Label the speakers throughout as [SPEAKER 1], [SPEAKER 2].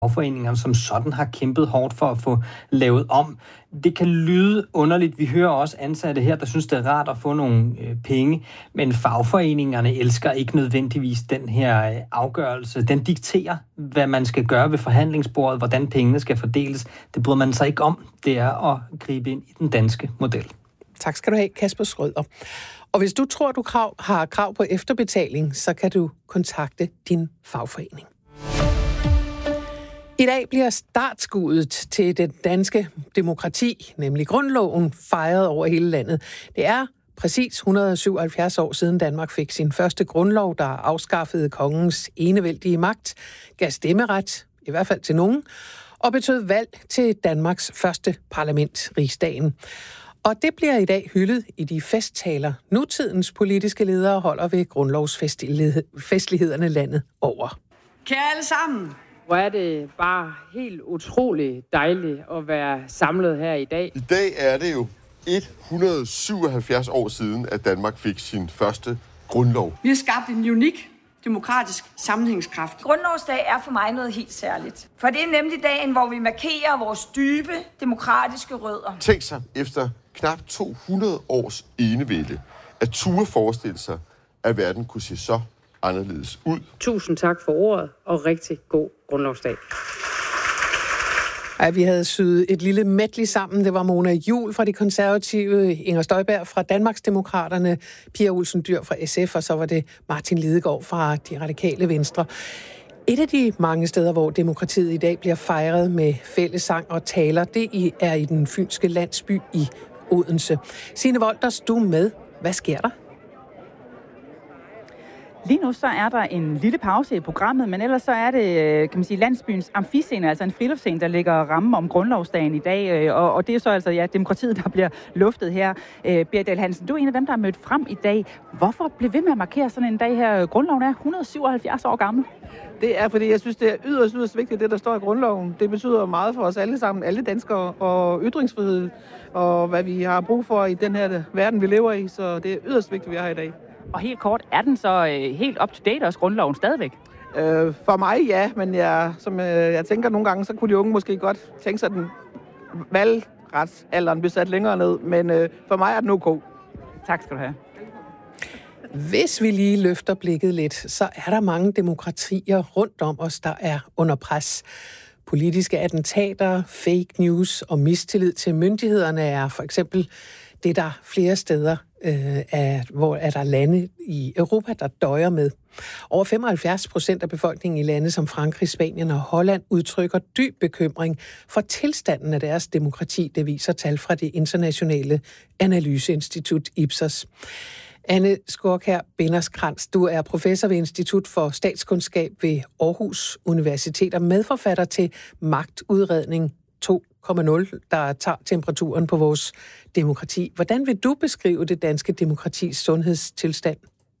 [SPEAKER 1] fagforeningerne som sådan har kæmpet hårdt for at få lavet om. Det kan lyde underligt. Vi hører også ansatte her, der synes, det er rart at få nogle penge, men fagforeningerne elsker ikke nødvendigvis den her afgørelse. Den dikterer, hvad man skal gøre ved forhandlingsbordet, hvordan pengene skal fordeles. Det bryder man sig ikke om. Det er at gribe ind i den danske model.
[SPEAKER 2] Tak skal du have, Kasper Schrøder. Og hvis du tror, du har krav på efterbetaling, så kan du kontakte din fagforening. I dag bliver startskuddet til det danske demokrati, nemlig grundloven, fejret over hele landet. Det er præcis 177 år siden Danmark fik sin første grundlov, der afskaffede kongens enevældige magt, gav stemmeret, i hvert fald til nogen, og betød valg til Danmarks første parlament, Rigsdagen. Og det bliver i dag hyldet i de festtaler, nutidens politiske ledere holder ved grundlovsfestlighederne landet over.
[SPEAKER 3] Kære alle sammen!
[SPEAKER 4] Hvor er det bare helt utroligt dejligt at være samlet her i dag.
[SPEAKER 5] I dag er det jo 177 år siden, at Danmark fik sin første grundlov.
[SPEAKER 3] Vi har skabt en unik demokratisk sammenhængskraft.
[SPEAKER 6] Grundlovsdag er for mig noget helt særligt. For det er nemlig dagen, hvor vi markerer vores dybe demokratiske rødder.
[SPEAKER 5] Tænk sig efter knap 200 års enevælde at turde forestille sig, at verden kunne se så anderledes ud.
[SPEAKER 4] Tusind tak for ordet, og rigtig god grundlovsdag.
[SPEAKER 2] Ej, vi havde syet et lille medley sammen. Det var Mona Juul fra De Konservative, Inger Støjberg fra Danmarksdemokraterne, Pia Olsen Dyhr fra SF, og så var det Martin Lidegaard fra De Radikale Venstre. Et af de mange steder, hvor demokratiet i dag bliver fejret med fællessang og taler, det er i den fynske landsby i Odense. Signe Wolters, du er med. Hvad sker der?
[SPEAKER 7] Lige nu så er der en lille pause i programmet, men ellers så er det, kan man sige, landsbyens amfiscene, altså en friluftsscene, der ligger ramme om grundlovsdagen i dag, og det er så altså demokratiet, der bliver luftet her. Berit Dahl Hansen, du er en af dem, der er mødt frem i dag. Hvorfor blev ved med at markere sådan en dag her? Grundloven er 177 år gammel.
[SPEAKER 8] Det er, fordi jeg synes, det er yderst vigtigt, det der står i grundloven. Det betyder meget for os alle sammen, alle danskere, og ytringsfrihed, og hvad vi har brug for i den her verden, vi lever i. Så det er yderst vigtigt, vi er her i dag.
[SPEAKER 7] Og helt kort, er den så helt up-to-date også, grundloven stadigvæk?
[SPEAKER 8] For mig ja, men jeg tænker nogle gange, så kunne de unge måske godt tænke sig, at den valgretsalderen blev sat længere ned, men for mig er den ok.
[SPEAKER 7] Tak skal du have.
[SPEAKER 2] Hvis vi lige løfter blikket lidt, så er der mange demokratier rundt om os, der er under pres. Politiske attentater, fake news og mistillid til myndighederne er for eksempel det, der flere steder hvor er der lande i Europa, der døjer med. Over 75% af befolkningen i lande som Frankrig, Spanien og Holland udtrykker dyb bekymring for tilstanden af deres demokrati, det viser tal fra det internationale analyseinstitut Ipsos. Anne Skorkær Binderskrantz, du er professor ved Institut for Statskundskab ved Aarhus Universitet og medforfatter til Magtudredning 2.0, der tager temperaturen på vores demokrati. Hvordan vil du beskrive det danske demokratis sundhedstilstand?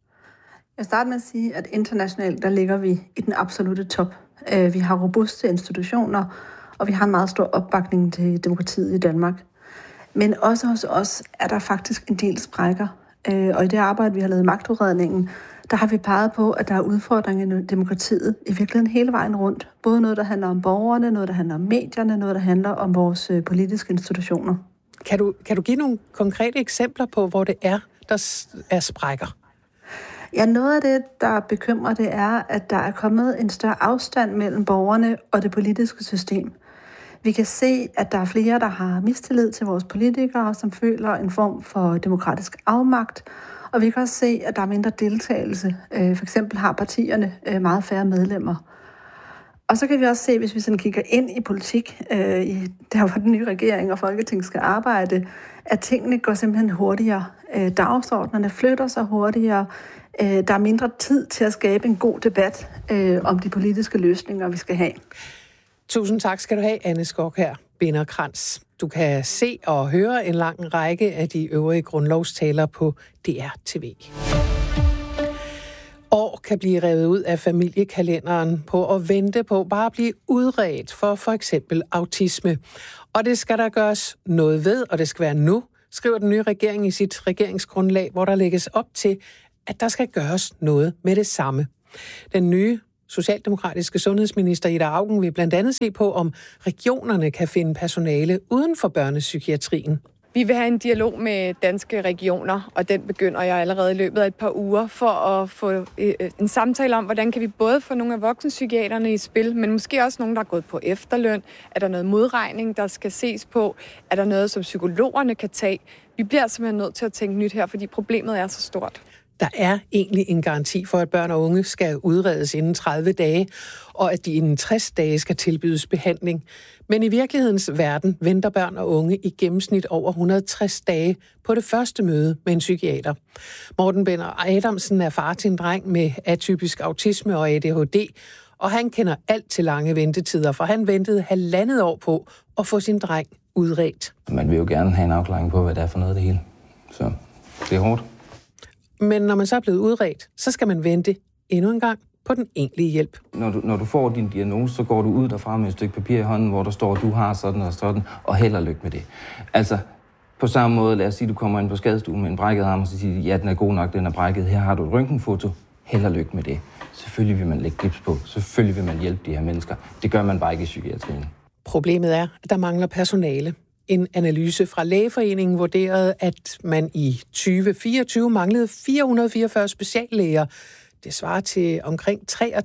[SPEAKER 9] Jeg starter med at sige, at internationalt, der ligger vi i den absolute top. Vi har robuste institutioner, og vi har en meget stor opbakning til demokratiet i Danmark. Men også hos os er der faktisk en del sprækker. Og i det arbejde, vi har lavet i Magtudredningen, der har vi peget på, at der er udfordringer i demokratiet i virkeligheden hele vejen rundt. Både noget, der handler om borgerne, noget, der handler om medierne, noget, der handler om vores politiske institutioner.
[SPEAKER 2] Kan du give nogle konkrete eksempler på, hvor det er, der er sprækker?
[SPEAKER 9] Ja, noget af det, der bekymrer, det er, at der er kommet en større afstand mellem borgerne og det politiske system. Vi kan se, at der er flere, der har mistillid til vores politikere, som føler en form for demokratisk afmagt. Og vi kan også se, at der er mindre deltagelse. For eksempel har partierne meget færre medlemmer. Og så kan vi også se, hvis vi sådan kigger ind i politik, der hvor den nye regering og Folketing skal arbejde, at tingene går simpelthen hurtigere. Dagsordnerne flytter sig hurtigere. Der er mindre tid til at skabe en god debat om de politiske løsninger, vi skal have.
[SPEAKER 2] Tusind tak skal du have, Anne Skorkær Binderskrantz. Du kan se og høre en lang række af de øvrige grundlovstaler på DR TV. År kan blive revet ud af familiekalenderen på at vente på bare at blive udredt for eksempel autisme. Og det skal der gøres noget ved, og det skal være nu, skriver den nye regering i sit regeringsgrundlag, hvor der lægges op til, at der skal gøres noget med det samme. Den nye Socialdemokratiske sundhedsminister Ida Auken vil blandt andet se på, om regionerne kan finde personale uden for børnepsykiatrien.
[SPEAKER 10] Vi vil have en dialog med danske regioner, og den begynder jeg allerede i løbet af et par uger, for at få en samtale om, hvordan kan vi både få nogle af voksenpsykiaterne i spil, men måske også nogle, der er gået på efterløn. Er der noget modregning, der skal ses på? Er der noget, som psykologerne kan tage? Vi bliver simpelthen nødt til at tænke nyt her, fordi problemet er så stort.
[SPEAKER 2] Der er egentlig en garanti for, at børn og unge skal udredes inden 30 dage, og at de inden 60 dage skal tilbydes behandling. Men i virkelighedens verden venter børn og unge i gennemsnit over 160 dage på det første møde med en psykiater. Morten Benner Adamsen er far til en dreng med atypisk autisme og ADHD, og han kender alt til lange ventetider, for han ventede 1,5 år på at få sin dreng udredt.
[SPEAKER 11] Man vil jo gerne have en afklaring på, hvad det er for noget det hele. Så det er hårdt.
[SPEAKER 2] Men når man så er blevet udredt, så skal man vente endnu en gang på den egentlige hjælp.
[SPEAKER 11] Når du får din diagnose, så går du ud derfra med et stykke papir i hånden, hvor der står, at du har sådan og sådan, og held og lykke med det. Altså, på samme måde, lad os sige, at du kommer ind på skadestuen med en brækket arm, og så siger de, ja, den er god nok, den er brækket. Her har du et røntgenfoto. Held og lykke med det. Selvfølgelig vil man lægge gips på. Selvfølgelig vil man hjælpe de her mennesker. Det gør man bare ikke i psykiatrien.
[SPEAKER 2] Problemet er, at der mangler personale. En analyse fra Lægeforeningen vurderede, at man i 2024 manglede 444 speciallæger. Det svarer til omkring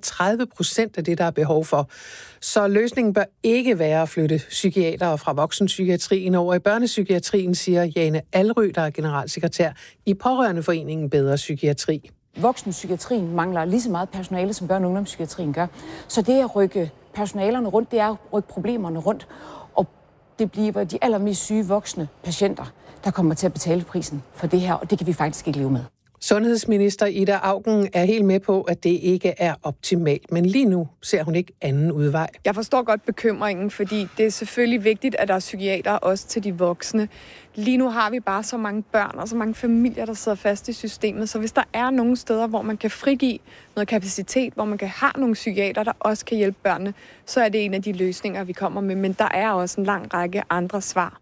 [SPEAKER 2] 33% af det, der er behov for. Så løsningen bør ikke være at flytte psykiatere fra voksenpsykiatrien over i børnepsykiatrien, siger Jane Alrø, der er generalsekretær i Pårørendeforeningen Bedre Psykiatri.
[SPEAKER 12] Voksenpsykiatrien mangler lige så meget personale, som børne- og ungdomspsykiatrien gør. Så det at rykke personalerne rundt, det er at rykke problemerne rundt. Og det bliver de allermest syge voksne patienter, der kommer til at betale prisen for det her, og det kan vi faktisk ikke leve med.
[SPEAKER 2] Sundhedsminister Ida Auken er helt med på, at det ikke er optimalt, men lige nu ser hun ikke anden udvej.
[SPEAKER 10] Jeg forstår godt bekymringen, fordi det er selvfølgelig vigtigt, at der er psykiater også til de voksne. Lige nu har vi bare så mange børn og så mange familier, der sidder fast i systemet, så hvis der er nogle steder, hvor man kan frigive noget kapacitet, hvor man kan have nogle psykiater, der også kan hjælpe børnene, så er det en af de løsninger, vi kommer med. Men der er også en lang række andre svar.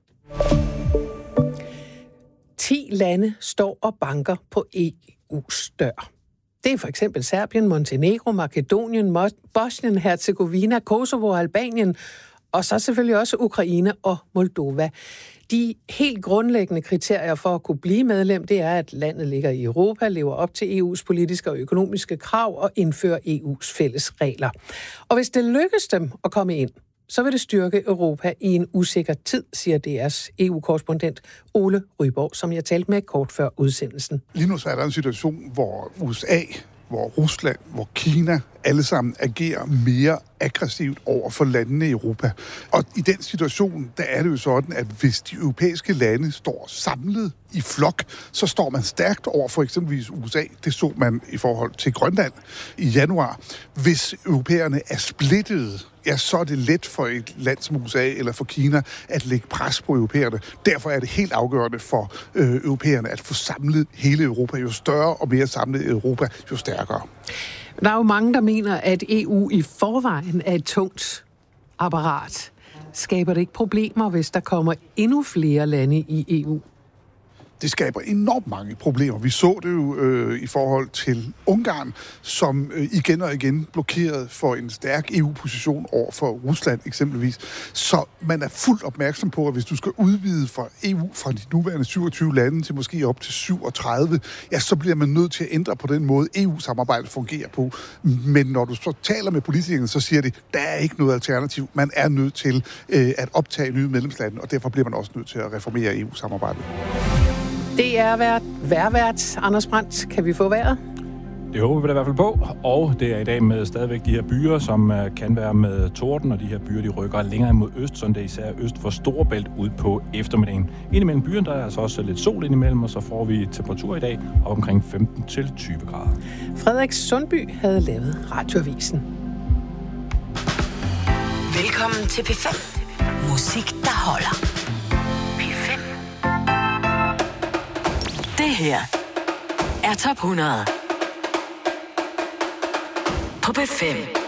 [SPEAKER 2] 10 lande står og banker på EU's dør. Det er for eksempel Serbien, Montenegro, Makedonien, Bosnien, Herzegovina, Kosovo og Albanien, og så selvfølgelig også Ukraine og Moldova. De helt grundlæggende kriterier for at kunne blive medlem, det er, at landet ligger i Europa, lever op til EU's politiske og økonomiske krav og indfører EU's fælles regler. Og hvis det lykkes dem at komme ind, så vil det styrke Europa i en usikker tid, siger DR's EU-korrespondent Ole Ryborg, som jeg talte med kort før udsendelsen.
[SPEAKER 13] Lige nu så er der en situation, hvor USA, hvor Rusland, hvor Kina alle sammen agerer mere aggressivt over for landene i Europa. Og i den situation, der er det jo sådan, at hvis de europæiske lande står samlet i flok, så står man stærkt over for eksempelvis USA. Det så man i forhold til Grønland i januar. Hvis europæerne er splittede, ja, så er det let for et land som USA eller for Kina at lægge pres på europæerne. Derfor er det helt afgørende for europæerne at få samlet hele Europa. Jo større og mere samlet Europa, jo stærkere.
[SPEAKER 2] Der er jo mange, der mener, at EU i forvejen er et tungt apparat. Skaber det ikke problemer, hvis der kommer endnu flere lande i EU?
[SPEAKER 13] Det skaber enormt mange problemer. Vi så det jo i forhold til Ungarn, som igen og igen blokerede for en stærk EU-position over for Rusland eksempelvis. Så man er fuldt opmærksom på, at hvis du skal udvide fra EU fra de nuværende 27 lande til måske op til 37, ja, så bliver man nødt til at ændre på den måde, EU-samarbejdet fungerer på. Men når du så taler med politikerne, så siger de, der er ikke noget alternativ. Man er nødt til at optage nye medlemslande, og derfor bliver man også nødt til at reformere EU-samarbejdet.
[SPEAKER 2] Det er vejrvært. Anders Brandt, kan vi få vejret?
[SPEAKER 14] Det håber vi da i hvert fald på, og det er i dag med stadigvæk de her byer, som kan være med torden, og de her byer, de rykker længere mod øst, så det er især øst for Storebælt ud på eftermiddagen. Indimellem byerne, der er altså også lidt sol indimellem, og så får vi temperatur i dag op omkring 15-20 grader.
[SPEAKER 2] Frederik Sundby havde lavet Radioavisen.
[SPEAKER 15] Velkommen til P5. Musik, der holder. P5. Det her er Top 100 på P5.